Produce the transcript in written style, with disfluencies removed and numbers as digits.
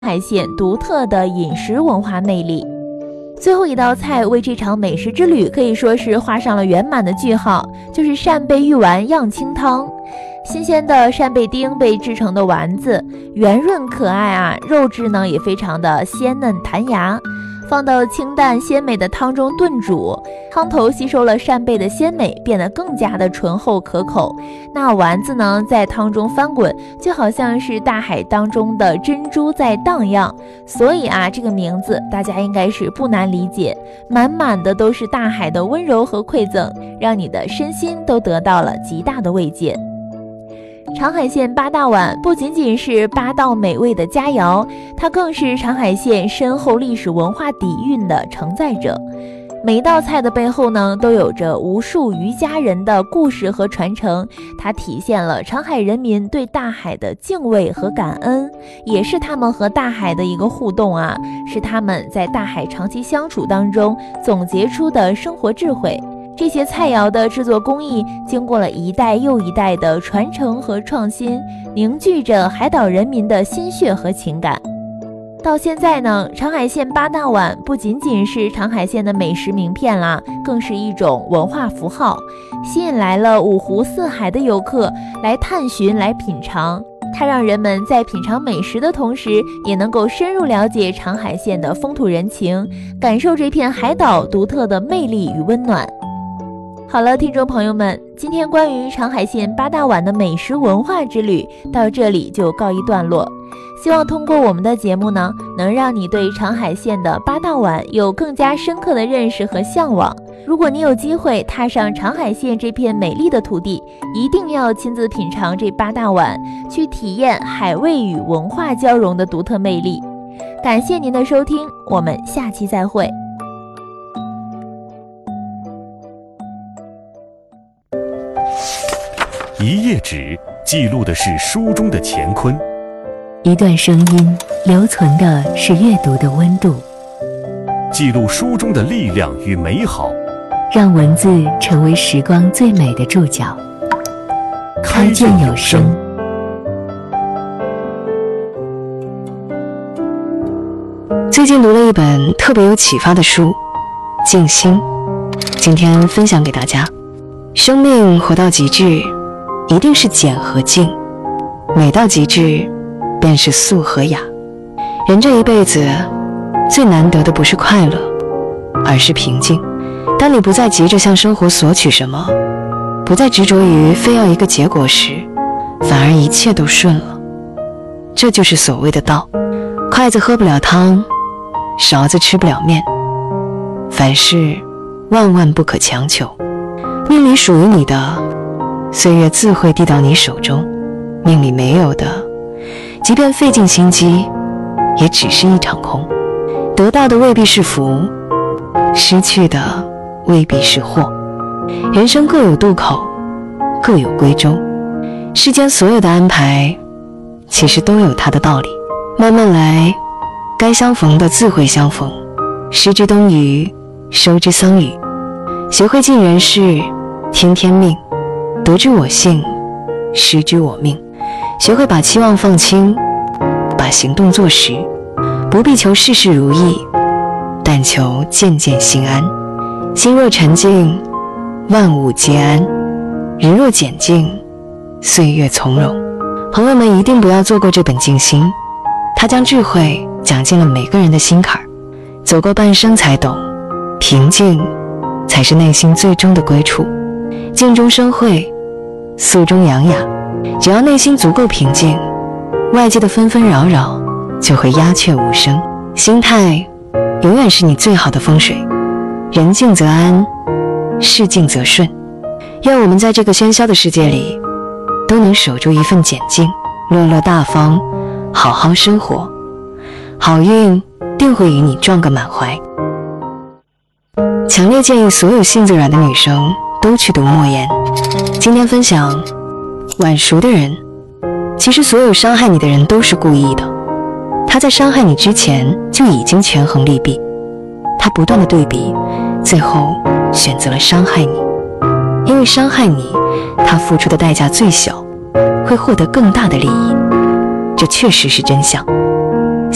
海县独特的饮食文化魅力。最后一道菜为这场美食之旅可以说是画上了圆满的句号，就是扇贝玉丸样清汤。新鲜的扇贝丁被制成的丸子，圆润可爱啊，肉质呢也非常的鲜嫩弹牙。放到清淡鲜美的汤中炖煮，汤头吸收了扇贝的鲜美，变得更加的醇厚可口。那丸子呢，在汤中翻滚，就好像是大海当中的珍珠在荡漾。所以啊，这个名字大家应该是不难理解，满满的都是大海的温柔和馈赠，让你的身心都得到了极大的慰藉。长海县八大碗不仅仅是八道美味的佳肴，它更是长海县深厚历史文化底蕴的承载者。每一道菜的背后呢，都有着无数渔家人的故事和传承，它体现了长海人民对大海的敬畏和感恩，也是他们和大海的一个互动啊，是他们在大海长期相处当中总结出的生活智慧。这些菜肴的制作工艺经过了一代又一代的传承和创新，凝聚着海岛人民的心血和情感。到现在呢，长海县八大碗不仅仅是长海县的美食名片啦，更是一种文化符号，吸引来了五湖四海的游客来探寻来品尝。它让人们在品尝美食的同时，也能够深入了解长海县的风土人情，感受这片海岛独特的魅力与温暖。好了，听众朋友们，今天关于长海县八大碗的美食文化之旅到这里就告一段落。希望通过我们的节目呢，能让你对长海县的八大碗有更加深刻的认识和向往。如果你有机会踏上长海县这片美丽的土地，一定要亲自品尝这八大碗，去体验海味与文化交融的独特魅力。感谢您的收听，我们下期再会。 一页纸记录的是书中的乾坤， 一段声音留存的是阅读的温度， 记录书中的力量与美好， 让文字成为时光最美的注脚。开卷有声。 最近读了一本特别有启发的书《静心》，今天分享给大家。生命活到极致，一定是简和静，美到极致便是素和雅。人这一辈子最难得的不是快乐，而是平静。当你不再急着向生活索取什么，不再执着于非要一个结果时，反而一切都顺了。这就是所谓的道。筷子喝不了汤，勺子吃不了面，凡事万万不可强求。命里属于你的，岁月自会递到你手中；命里没有的，即便费尽心机，也只是一场空。得到的未必是福，失去的未必是祸。人生各有渡口，各有归舟。世间所有的安排，其实都有它的道理。慢慢来，该相逢的自会相逢。失之东隅，收之桑榆。学会尽人事，听天命，得之我幸，失之我命。学会把期望放轻，把行动做实。不必求事事如意，但求渐渐心安。心若沉静，万物皆安；人若简静，岁月从容。朋友们一定不要错过这本静心，它将智慧讲进了每个人的心坎儿。走过半生才懂，平静才是内心最终的归处。静中生慧，素中养雅。只要内心足够平静，外界的纷纷扰扰就会鸦雀无声。心态永远是你最好的风水。人静则安，事静则顺。愿我们在这个喧嚣的世界里，都能守住一份简静，落落大方，好好生活。好运定会与你撞个满怀。强烈建议所有性子软的女生都去读莫言。今天分享，晚熟的人，其实所有伤害你的人都是故意的。他在伤害你之前就已经权衡利弊，他不断的对比，最后选择了伤害你。因为伤害你，他付出的代价最小，会获得更大的利益。这确实是真相。